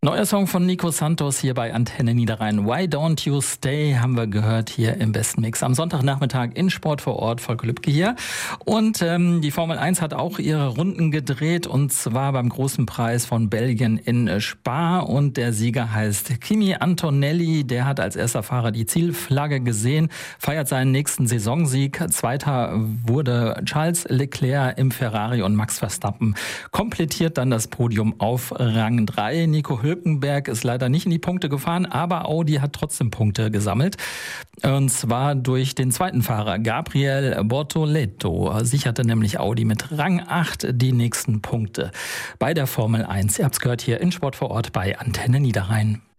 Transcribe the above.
Neuer Song von Nico Santos hier bei Antenne Niederrhein. Why Don't You Stay haben wir gehört hier im Besten Mix. Am Sonntagnachmittag in Sport vor Ort, Volker Lübke hier. Und die Formel 1 hat auch ihre Runden gedreht, und zwar beim großen Preis von Belgien in Spa. Und der Sieger heißt Kimi Antonelli. Der hat als erster Fahrer die Zielflagge gesehen, feiert seinen nächsten Saisonsieg. Zweiter wurde Charles Leclerc im Ferrari und Max Verstappen komplettiert dann das Podium auf Rang 3. Nico Hülkenberg ist leider nicht in die Punkte gefahren, aber Audi hat trotzdem Punkte gesammelt. Und zwar durch den zweiten Fahrer, Gabriel Bortoleto, sicherte nämlich Audi mit Rang 8 die nächsten Punkte bei der Formel 1. Ihr habt es gehört hier in Sport vor Ort bei Antenne Niederrhein.